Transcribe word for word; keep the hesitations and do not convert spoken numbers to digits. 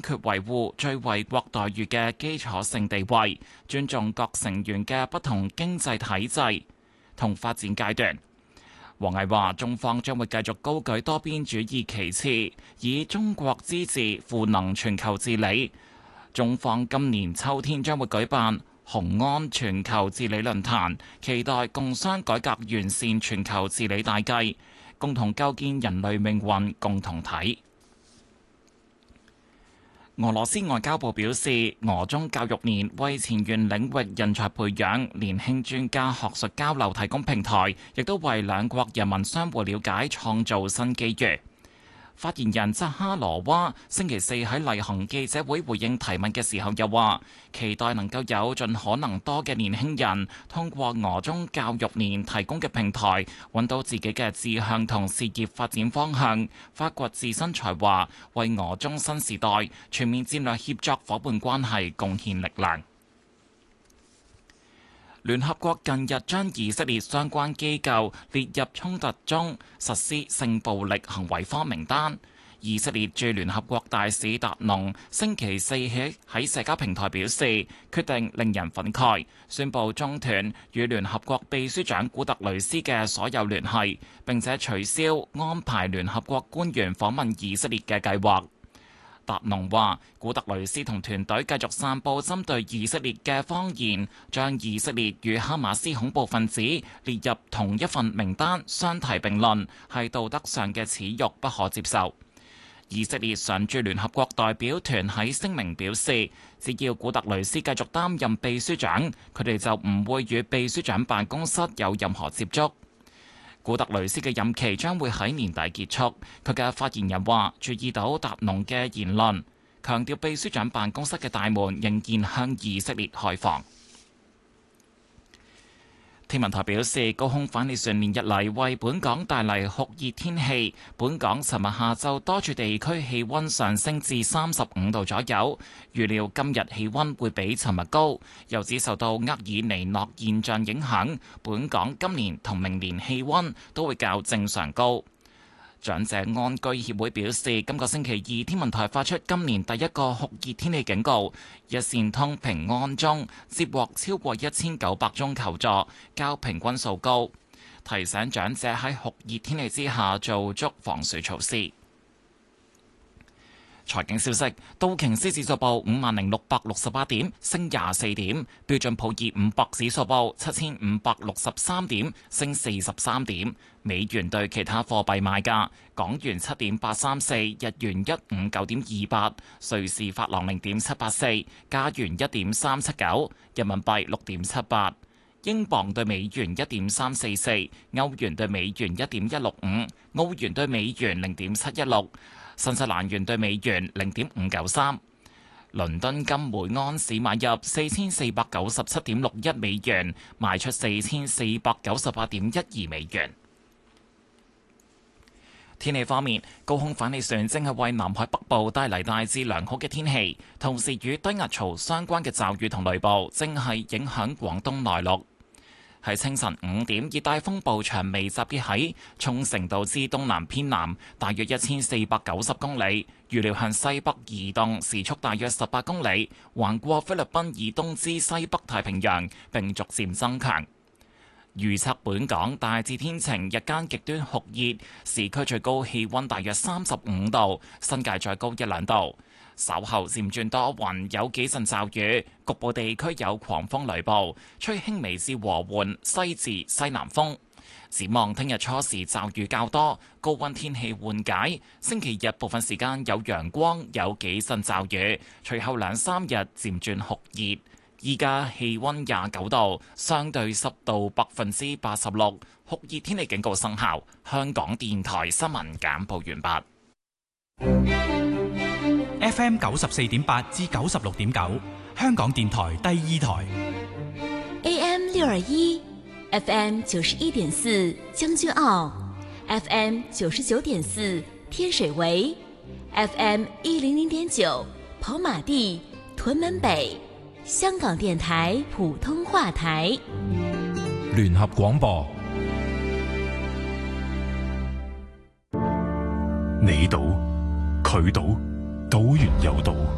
決維護最惠國待遇嘅基礎性地位，尊重各成員嘅不同經濟體制同發展階段。王毅話：中方將會繼續高舉多邊主義旗幟，以中國之治賦能全球治理。中方今年秋天將會舉辦雄安全球治理論壇，期待共商改革完善全球治理大計，共同構建人類命運共同體。俄羅斯外交部表示，俄中教育年為前沿領域人才培養、年輕專家學術交流提供平台，亦都為兩國人民相互了解創造新機遇。發言人扎哈羅娃星期四喺例行記者會回應提問嘅時候又話，期待能夠有盡可能多嘅年輕人通過俄中教育年提供嘅平台，揾到自己嘅志向同事業發展方向，發掘自身才華，為俄中新時代全面戰略協作夥伴關係貢獻力量。聯合國近日將以色列相關機構列入衝突中實施性暴力行為科名單。以色列駐聯合國大使達農星期四起喺社交平台表示，決定令人憤慨，宣布中斷與聯合國秘書長古特雷斯嘅所有聯繫，並且取消安排聯合國官員訪問以色列嘅計劃。達農話：古特雷斯同團隊繼續散佈針對以色列嘅謊言，將以色列與哈馬斯恐怖分子列入同一份名單，相提並論，係道德上嘅恥辱，不可接受。以色列常駐聯合國代表團喺聲明表示，只要古特雷斯繼續擔任秘書長，佢哋就唔會與秘書長辦公室有任何接觸。古特雷斯嘅任期將會喺年底結束。佢嘅發言人話：注意到達農嘅言論，強調秘書長辦公室嘅大門仍然向以色列開放。天文台表示，高空反氣旋連日嚟為本港帶嚟酷熱天氣。本港尋日下晝多處地區氣溫上升至三十五度左右，預料今日氣溫會比尋日高。又指受到厄爾尼諾現象影響，本港今年同明年氣溫都會較正常高。長者安居協會表示，今個星期二天文台發出今年第一個酷熱天氣警告，一線通平安鐘接獲超過一千九百宗求助，較平均數高，提醒長者喺酷熱天氣之下做足防暑措施。財經消息，道瓊斯指數報五萬零六百六十八點，升廿四點；標準普爾五百指數報七千五百六十三點，升四十三點。美元對其他貨幣賣價：港元七點八三四，日元一五九點二八，瑞士法郎零點七八四，加元一點三七九，人民幣六點七八，英鎊對美元一點三四四，歐元對美元一點一六五，澳元對美元零點七一六。新西蘭元對美元零點五九三，倫敦金每安士買入四千四百九十七點六一美元，賣出四千四百九十八點一二美元。天氣方面，高空反氣旋正係為南海北部帶嚟大致良好嘅天氣，同時與低壓槽相關嘅驟雨同雷暴正係影響廣東內陸。喺清晨五點，熱帶風暴長尾集結喺沖繩島之東南偏南，大約一千四百九十公里，預料向西北移動，時速大約十八公里，橫過菲律賓以東之西北太平洋，並逐漸增強。預測本港大致天晴，日間極端酷熱，市區最高氣溫大約三十五度，新界再高一兩度。稍後漸轉多雲，有幾陣驟雨，局部地區有狂風雷暴，吹輕微至和緩西至西南風。展望聽日初時驟雨較多，高溫天氣緩解。星期日部分時間有陽光，有幾陣驟雨，隨後兩三日漸轉酷熱。依家氣溫廿九度，相對濕度百分之八十六，酷熱天氣警告生效。香港電台新聞簡報完畢。 F M 九十四點八至九十六點九，香港電台第二台。 A M 六二一，F M 九十一點四將軍澳 ，F M 九十九點四天水圍 ，F M 一零零點九跑馬地屯門北，香港電台普通話台。 聯合廣播，你賭佢賭，賭完又賭。